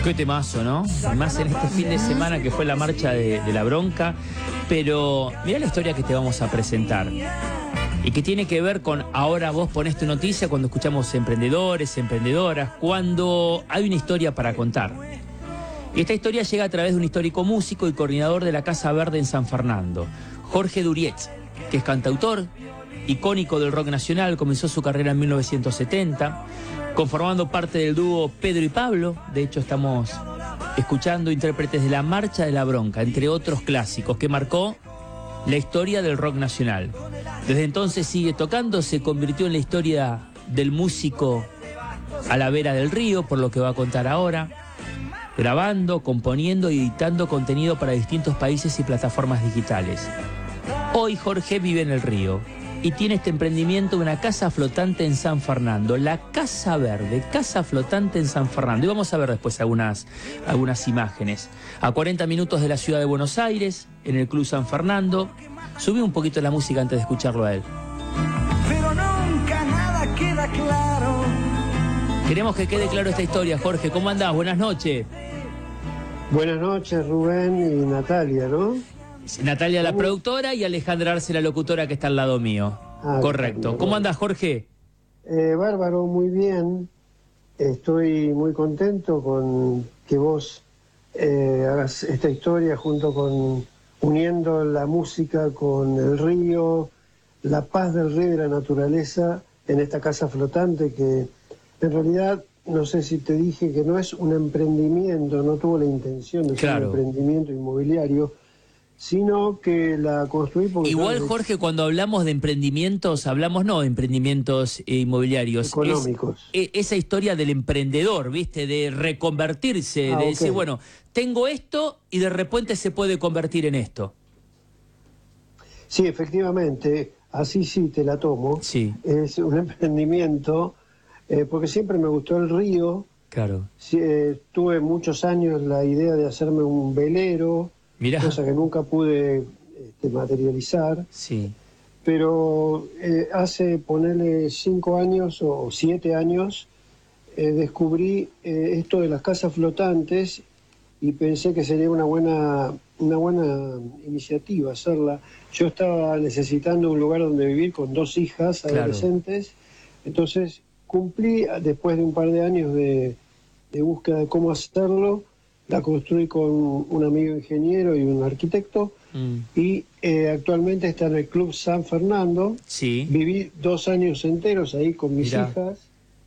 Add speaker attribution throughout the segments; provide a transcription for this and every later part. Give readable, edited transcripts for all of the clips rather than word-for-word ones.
Speaker 1: Qué temazo, ¿no? Más en este fin de semana que fue la marcha de la bronca. Pero mirá la historia que te vamos a presentar. Y que tiene que ver con, ahora vos ponés tu noticia cuando escuchamos emprendedores, emprendedoras, cuando hay una historia para contar. Y esta historia llega a través de un histórico músico y coordinador de la Casa Verde en San Fernando, Jorge Durietz, que es cantautor, icónico del rock nacional, comenzó su carrera en 1970, conformando parte del dúo Pedro y Pablo. De hecho, estamos escuchando intérpretes de La Marcha de la Bronca, entre otros clásicos, que marcó la historia del rock nacional. Desde entonces sigue tocando, se convirtió en la historia del músico a la vera del río, por lo que va a contar ahora, grabando, componiendo y editando contenido para distintos países y plataformas digitales. Hoy Jorge vive en el río y tiene este emprendimiento de una casa flotante en San Fernando, la Casa Verde, casa flotante en San Fernando. Y vamos a ver después algunas imágenes. A 40 minutos de la ciudad de Buenos Aires, en el Club San Fernando. Subí un poquito la música antes de escucharlo a él.
Speaker 2: Pero nunca nada queda claro.
Speaker 1: Queremos que quede claro esta historia, Jorge. ¿Cómo andás? Buenas noches.
Speaker 3: Buenas noches, Rubén y Natalia, ¿no?
Speaker 1: Natalia, la productora, y Alejandra Arce, la locutora, que está al lado mío. Correcto. ¿Cómo andás, Jorge?
Speaker 3: Bárbaro, muy bien. Estoy muy contento con que vos hagas esta historia junto con uniendo la música con el río, la paz del río y la naturaleza en esta casa flotante que en realidad, no sé si te dije que no es un emprendimiento, no tuvo la intención de ser un emprendimiento inmobiliario, sino que la construí porque...
Speaker 1: Igual, Jorge, cuando hablamos de emprendimientos, hablamos no de emprendimientos inmobiliarios.
Speaker 3: Económicos.
Speaker 1: Esa historia del emprendedor, ¿viste? De reconvertirse, de decir, bueno, tengo esto y de repente se puede convertir en esto.
Speaker 3: Sí, efectivamente, así sí te la tomo.
Speaker 1: Sí.
Speaker 3: Es un emprendimiento, porque siempre me gustó el río.
Speaker 1: Claro.
Speaker 3: Sí, tuve muchos años la idea de hacerme un velero.
Speaker 1: Mirá.
Speaker 3: Cosa que nunca pude materializar.
Speaker 1: Sí.
Speaker 3: Pero hace, ponerle 5 años o 7 años, descubrí esto de las casas flotantes y pensé que sería una buena iniciativa hacerla. Yo estaba necesitando un lugar donde vivir con 2 hijas adolescentes, entonces cumplí, después de un par de años de búsqueda de cómo hacerlo. La construí con un amigo ingeniero y un arquitecto y actualmente está en el Club San Fernando.
Speaker 1: Sí.
Speaker 3: Viví 2 años enteros ahí con mis hijas.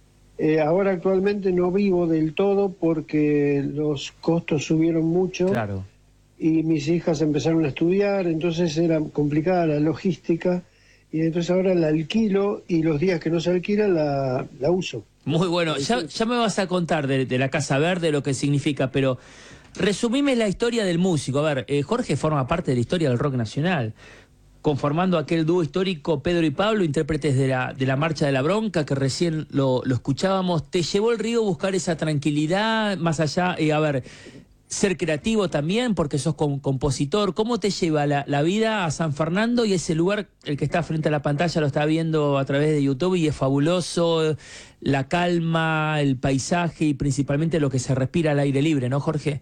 Speaker 3: Ahora actualmente no vivo del todo porque los costos subieron mucho.
Speaker 1: Claro.
Speaker 3: Y mis hijas empezaron a estudiar, entonces era complicada la logística y entonces ahora la alquilo y los días que no se alquila la uso.
Speaker 1: Muy bueno, ya me vas a contar de la Casa Verde, lo que significa, pero resumime la historia del músico. A ver, Jorge forma parte de la historia del rock nacional, conformando aquel dúo histórico Pedro y Pablo, intérpretes de la Marcha de la Bronca, que recién lo escuchábamos. ¿Te llevó el río a buscar esa tranquilidad, más allá, a ver, ser creativo también, porque sos compositor? ¿Cómo te lleva la vida a San Fernando y ese lugar, el que está frente a la pantalla, lo está viendo a través de YouTube y es fabuloso, la calma, el paisaje y principalmente lo que se respira al aire libre, ¿no, Jorge?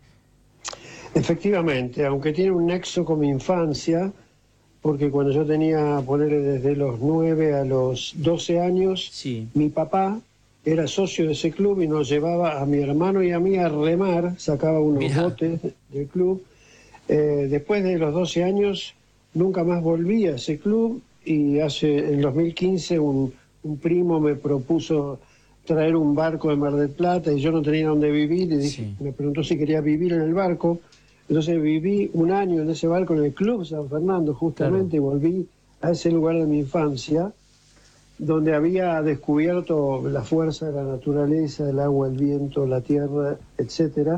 Speaker 3: Efectivamente, aunque tiene un nexo con mi infancia, porque cuando yo tenía, ponerle desde los 9 a los 12 años, mi papá era socio de ese club y nos llevaba a mi hermano y a mí a remar, sacaba unos botes del club. Después de los 12 años nunca más volví a ese club y en 2015 un primo me propuso traer un barco de Mar del Plata y yo no tenía dónde vivir y me preguntó si quería vivir en el barco. Entonces viví 1 año en ese barco en el Club San Fernando justamente y volví a ese lugar de mi infancia, donde había descubierto la fuerza de la naturaleza, el agua, el viento, la tierra, etc.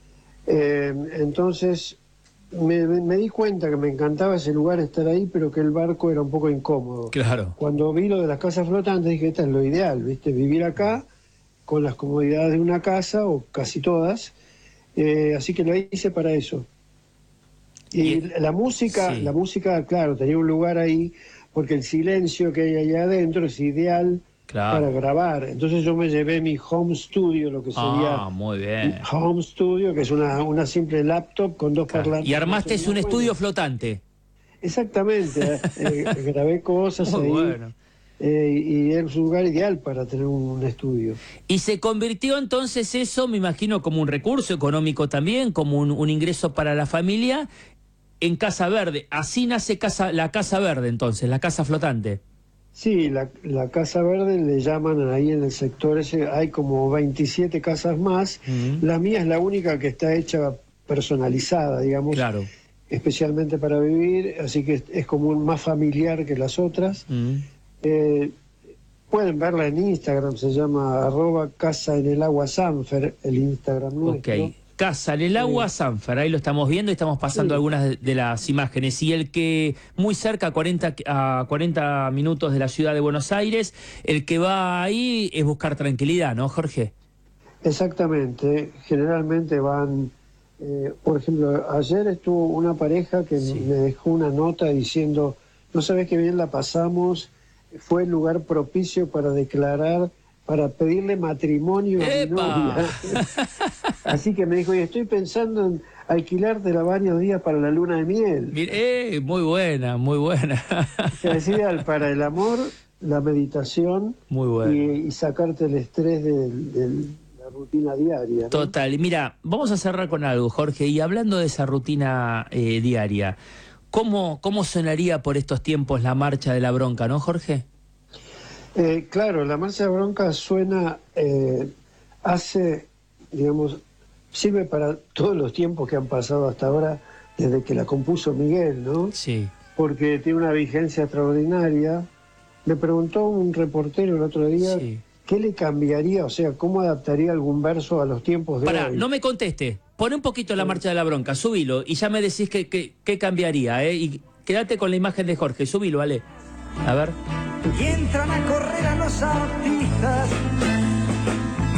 Speaker 3: Entonces me di cuenta que me encantaba ese lugar, estar ahí, pero que el barco era un poco incómodo.
Speaker 1: Claro.
Speaker 3: Cuando vi lo de las casas flotantes dije, esta es lo ideal, ¿viste? Vivir acá con las comodidades de una casa, o casi todas, así que lo hice para eso. Y la música, claro, tenía un lugar ahí, porque el silencio que hay allá adentro es ideal para grabar. Entonces yo me llevé mi home studio, lo que sería
Speaker 1: muy bien.
Speaker 3: home studio, que es una simple laptop con dos parlantes.
Speaker 1: Y armaste un estudio flotante.
Speaker 3: Exactamente, grabé cosas
Speaker 1: muy
Speaker 3: ahí.
Speaker 1: Bueno.
Speaker 3: Y es un lugar ideal para tener un estudio.
Speaker 1: Y se convirtió entonces eso, me imagino, como un recurso económico también, como un ingreso para la familia, en Casa Verde. Así nace la Casa Verde entonces, la casa flotante.
Speaker 3: Sí, la Casa Verde le llaman ahí en el sector ese, hay como 27 casas más. La mía es la única que está hecha personalizada, digamos, especialmente para vivir, así que es como más familiar que las otras. Pueden verla en Instagram, se llama @CasaEnElAguaSanfer, el Instagram nuestro.
Speaker 1: Casa en el Agua Sanfer, ahí lo estamos viendo y estamos pasando algunas de las imágenes. Y el que, muy cerca, a 40 minutos de la ciudad de Buenos Aires, el que va ahí es buscar tranquilidad, ¿no, Jorge?
Speaker 3: Exactamente, generalmente van, por ejemplo, ayer estuvo una pareja que me dejó una nota diciendo, no sabés qué bien la pasamos, fue el lugar propicio para declarar, para pedirle matrimonio a mi novia. Así que me dijo, estoy pensando en alquilártela varios días para la luna de miel.
Speaker 1: Muy buena, muy buena.
Speaker 3: Se decía para el amor, la meditación y sacarte el estrés de la rutina diaria, ¿no?
Speaker 1: Total. Y mira, vamos a cerrar con algo, Jorge, y hablando de esa rutina diaria, ¿cómo sonaría por estos tiempos la marcha de la bronca, no, Jorge?
Speaker 3: Claro, la marcha de bronca suena, sirve para todos los tiempos que han pasado hasta ahora, desde que la compuso Miguel, ¿no?
Speaker 1: Sí.
Speaker 3: Porque tiene una vigencia extraordinaria. Me preguntó un reportero el otro día, ¿qué le cambiaría? O sea, ¿cómo adaptaría algún verso a los tiempos de hoy?
Speaker 1: No me conteste. Pon un poquito la marcha de la bronca, subilo, y ya me decís qué cambiaría, ¿eh? Y quédate con la imagen de Jorge, subilo, vale. A ver.
Speaker 2: Y entran a correr a los artistas